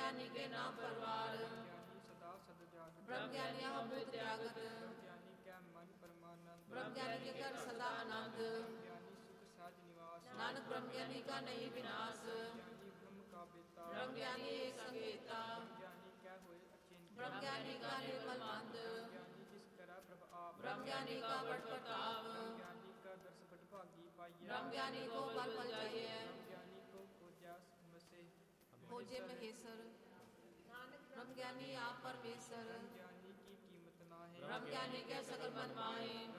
ज्ञानी के नाम परवार, ज्ञानी सदा सद जागत, ब्रह्म ज्ञानी अभूत त्यागत, ज्ञानी क्या मन परमानंद, ब्रह्म ज्ञानी के कर सदा आनंद, ज्ञानी सुख सहज निवास, नानक ब्रह्म ज्ञानी का नहीं विनाश, ज्ञानी ब्रह्म का बेता, ब्रह्म ज्ञानी एक संगीता, ज्ञानी क्या होए अचिंत्य, ब्रह्म ज्ञानी का निर्मल मंद, ज्ञानी जिस करा प्रभ आप, ब्रह्म ज्ञानी का बड़ प्रताप, ज्ञानी का दर्श बड़ भागी पाइया, ब्रह्म ज्ञानी को बल पल चाहिए, ज्ञानी को खोजा मसे खोजे महेश्वर, ब्रह्म ज्ञानी आप परमेश्वर, ज्ञानी की कीमत ना है, ब्रह्म ज्ञानी के सकल मन माहे,